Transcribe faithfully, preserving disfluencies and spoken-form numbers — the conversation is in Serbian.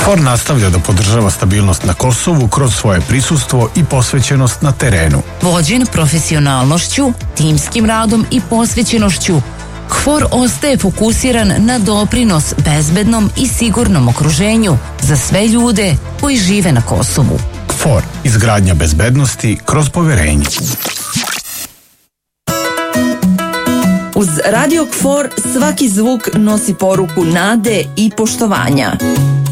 KFOR nastavlja da podržava stabilnost na Kosovu kroz svoje prisustvo i posvećenost na terenu. Vođen profesionalnošću, timskim radom i posvećenošću, KFOR ostaje fokusiran na doprinos bezbednom i sigurnom okruženju za sve ljude koji žive na Kosovu. KFOR, izgradnja bezbednosti kroz poverenje. Uz Radio KFOR svaki zvuk nosi poruku nade i poštovanja.